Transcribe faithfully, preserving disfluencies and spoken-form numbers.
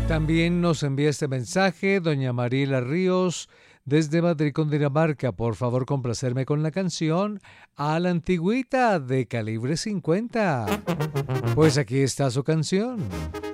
También nos envía este mensaje doña Mariela Ríos desde Madrid, Cundinamarca. Por favor, complacerme con la canción A la Antigüita de Calibre cincuenta. Pues aquí está su canción.